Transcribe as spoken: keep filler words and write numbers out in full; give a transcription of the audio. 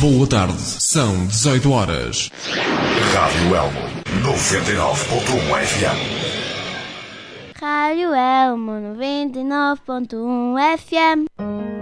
Boa tarde, são dezoito horas. Rádio Elmo, noventa e nove ponto um F M. Rádio Elmo, noventa e nove ponto um F M.